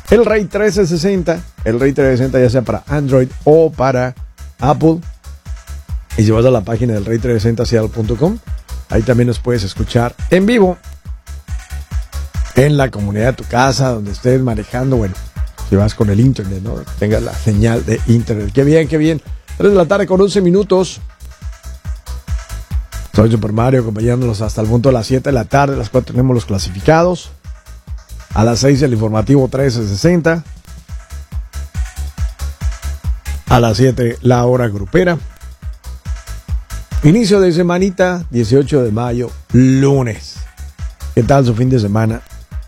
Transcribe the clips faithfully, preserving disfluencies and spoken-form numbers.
El Ray trece sesenta, el Ray trece sesenta ya sea para Android o para Apple. Y si vas a la página del ray trescientos sesenta seattle punto com, ahí también nos puedes escuchar en vivo en la comunidad de tu casa, donde estés manejando. Bueno, si vas con el internet, ¿no? Tengas la señal de internet. Qué bien, qué bien. tres de la tarde con once minutos. Soy Super Mario, acompañándolos hasta el punto de las siete de la tarde. A las cuatro tenemos los clasificados. A las seis el informativo trece sesenta. A las siete la hora grupera. Inicio de semanita, dieciocho de mayo, lunes. ¿Qué tal su fin de semana?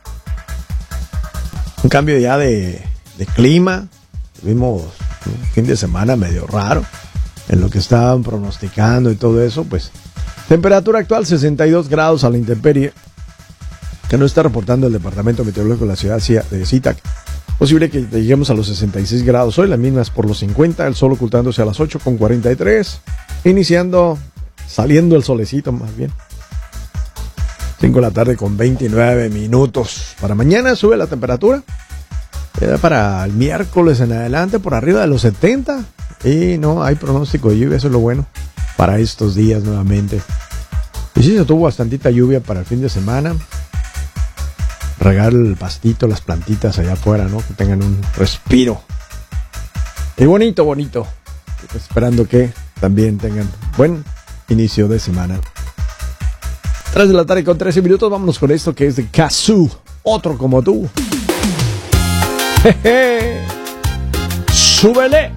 Un cambio ya de, de clima. Tuvimos un fin de semana medio raro en lo que estaban pronosticando y todo eso. Pues temperatura actual sesenta y dos grados a la intemperie, que no está reportando el Departamento Meteorológico de la ciudad de SeaTac. Posible que lleguemos a los sesenta y seis grados hoy, las mismas por los cincuenta, el sol ocultándose a las ocho con cuarenta y tres, iniciando, saliendo el solecito más bien. cinco de la tarde con veintinueve minutos. Para mañana sube la temperatura. Queda para el miércoles en adelante por arriba de los setenta. Y no hay pronóstico de lluvia, eso es lo bueno para estos días nuevamente. Y sí, se tuvo bastantita lluvia para el fin de semana. Regar el pastito, las plantitas allá afuera, ¿no? Que tengan un respiro. Y bonito, bonito. Esperando que también tengan buen inicio de semana. tres de la tarde con trece minutos. Vámonos con esto que es de Kazoo. Otro como tú. Jeje. Súbele.